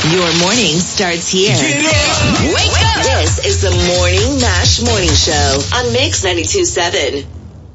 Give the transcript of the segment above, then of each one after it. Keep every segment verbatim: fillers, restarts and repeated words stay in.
Your morning starts here. Wake up! This is the Morning Mash Morning Show on Mix ninety-two point seven.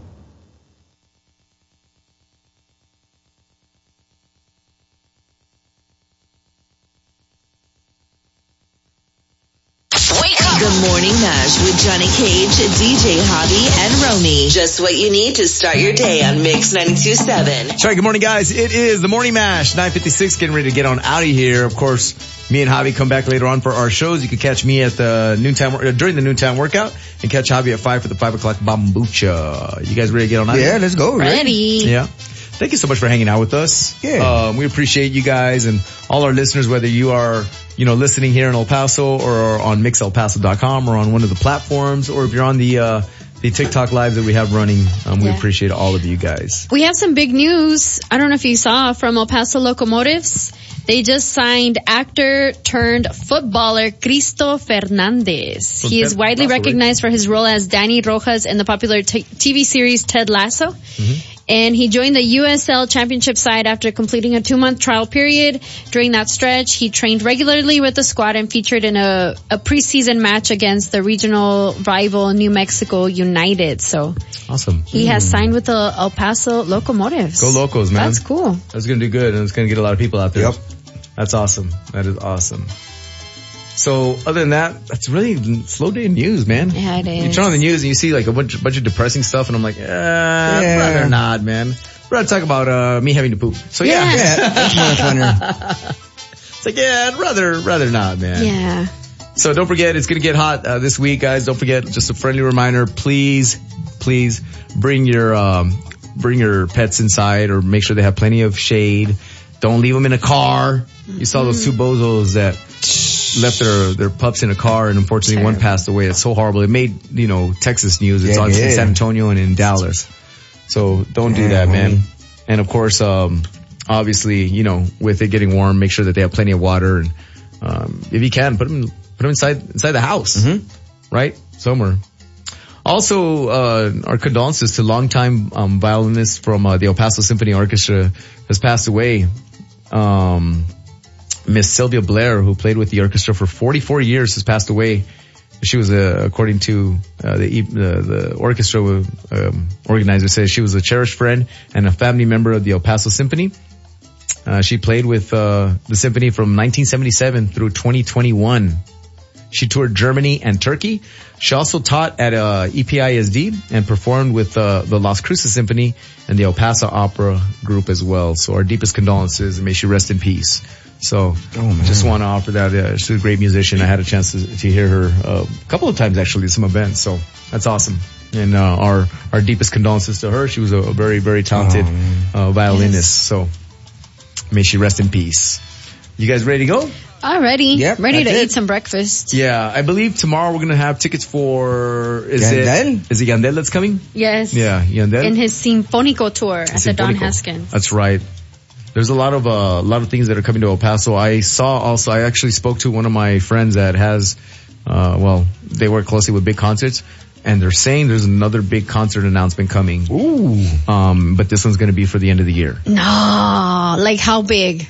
The Morning Mash with Johnny Cage, D J Hobby, and Romy. Just what you need to start your day on Mix ninety-two point seven. That's right. Good morning, guys. It is the Morning Mash, nine fifty-six, getting ready to get on out of here. Of course, me and Hobby come back later on for our shows. You can catch me at the noontime, uh, during the noontime workout, and catch Hobby at five for the five o'clock Bambucha. You guys ready to get on out of here? Yeah, let's go. Ready. Yeah. Thank you so much for hanging out with us. Yeah. Um, we appreciate you guys and all our listeners, whether you are, you know, listening here in El Paso or on mix el paso dot com or on one of the platforms, or if you're on the, uh, the TikTok lives that we have running. Um, we Yeah. appreciate all of you guys. We have some big news. I don't know if you saw from El Paso Locomotives. They just signed actor turned footballer Cristo Fernandez. He is widely Lasso, recognized for his role as Danny Rojas in the popular t- TV series Ted Lasso. Mm-hmm. And he joined the U S L Championship side after completing a two-month trial period. During that stretch, he trained regularly with the squad and featured in a, a preseason match against the regional rival New Mexico United. So Awesome. he has signed with the El Paso Locomotives. Go Locos, man. That's cool. That's going to do good, and it's going to get a lot of people out there. Yep. That's awesome. That is awesome. So other than that, that's really slow day in news, man. Yeah, it is. You turn on the news and you see like a bunch, bunch of depressing stuff, and I'm like, eh, Yeah. rather not, man. Rather talk about uh me having to poop. So yeah, Yeah. Yeah, that's much funner. it's like yeah, I'd rather rather not, man. Yeah. So don't forget, it's going to get hot uh, this week, guys. Don't forget, just a friendly reminder, please, please bring your um bring your pets inside, or make sure they have plenty of shade. Don't leave them in a car. You saw those two bozos that left their their pups in a car, and unfortunately one passed away. It's so horrible. It made, you know, Texas news. It's Yeah, on yeah. in San Antonio and in Dallas. So don't do Yeah, that, man. homie. And of course, um, obviously, you know, with it getting warm, make sure that they have plenty of water, and um, if you can, put them put them inside inside the house, Mm-hmm. right, somewhere. Also, uh, our condolences to longtime um, violinist from uh, the El Paso Symphony Orchestra has passed away. Um, Miss Sylvia Blair, who played with the orchestra for forty-four years, has passed away. She was, uh, according to uh, the, uh, the orchestra um, organizer, says she was a cherished friend and a family member of the El Paso Symphony. Uh, she played with uh, the symphony from nineteen seventy-seven through twenty twenty-one. She toured Germany and Turkey. She also taught at uh, E P I S D and performed with uh, the Las Cruces Symphony and the El Paso Opera Group as well. So our deepest condolences, and may she rest in peace. So Oh, man. just want to offer that. Uh, she's a great musician. I had a chance to, to hear her uh, a couple of times actually at some events. So that's awesome. And uh, our our deepest condolences to her. She was a, a very, very talented uh, violinist. Yes. So may she rest in peace. You guys ready to go? Alrighty. Yep, Ready to that's eat it. some breakfast. Yeah, I believe tomorrow we're going to have tickets for, is Yandel? it, is it Yandel that's coming? Yes. Yeah, Yandel. In his Sinfonico tour at the Don Sinfonico. Haskins. That's right. There's a lot of, uh, a lot of things that are coming to El Paso. I saw also, I actually spoke to one of my friends that has, uh, well, they work closely with big concerts, and they're saying there's another big concert announcement coming. Ooh. Um, but this one's going to be for the end of the year. No. Like how big?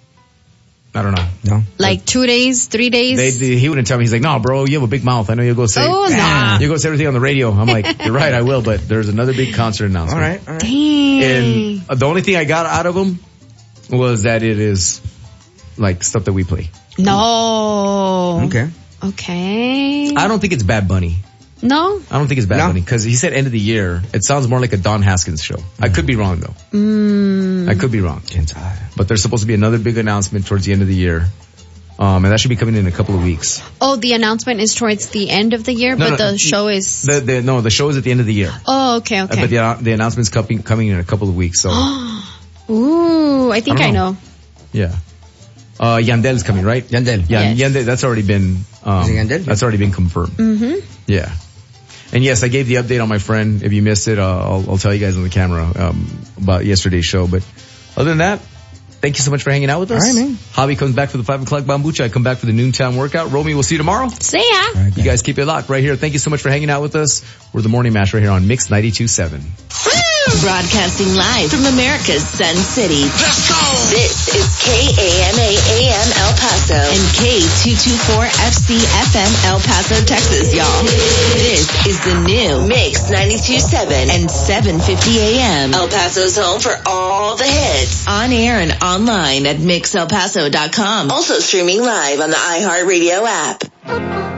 I don't know. No. Like two days, three days? They, they, he wouldn't tell me. He's like, no, bro, you have a big mouth. I know you'll go say, Oh, nah. you go say everything on the radio. I'm like, you're right, I will, but there's another big concert announcement. All right. All right. Dang. And the only thing I got out of him was that it is like stuff that we play. No. Okay. Okay. I don't think it's Bad Bunny. No? I don't think it's Bad No. Bunny because he said end of the year. It sounds more like a Don Haskins show. I could be wrong though. Mm. I could be wrong. Inside. But there's supposed to be another big announcement towards the end of the year. Um, and that should be coming in a couple of weeks. Oh, the announcement is towards the end of the year, No, but no, the show is... The, the, no, the show is at the end of the year. Oh, okay, Uh, okay. But the, the announcement's coming, coming in a couple of weeks. So Ooh, I think I I, don't know. know. yeah. Uh, Yandel's coming, right? Yandel. Yeah, Yes. Yandel, that's already been, um, Is it Yandel? that's already been confirmed. Mm-hmm. Yeah. And yes, I gave the update on my friend. If you missed it, uh, I'll, I'll tell you guys on the camera, um, about yesterday's show. But other than that, thank you so much for hanging out with us. All right, man. Javi comes back for the five o'clock Bambucha. I come back for the noontime workout. Romy, we'll see you tomorrow. See ya. Right, You guys keep it locked right here. Thank you so much for hanging out with us. We're the Morning Mash right here on Mix ninety-two point seven. Broadcasting live from America's Sun City. Let's go! This is K A M A A M El Paso and K two twenty-four F C F M El Paso, Texas, y'all. This is the new Mix ninety-two point seven and seven fifty A M. El Paso's home for all the hits. On air and online at mix el paso dot com. Also streaming live on the iHeartRadio app.